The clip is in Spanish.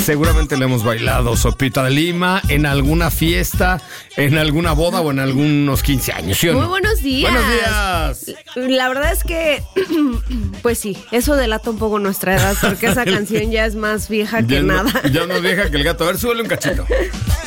seguramente le hemos bailado Sopita de Lima en alguna fiesta, en alguna boda o en algunos 15 años, ¿sí o no? Muy buenos días. Buenos días. La verdad es que, pues sí, eso delata un poco nuestra edad, porque esa canción ya es más vieja que nada. Ya no es vieja que el gato. A ver, súbele un cachito.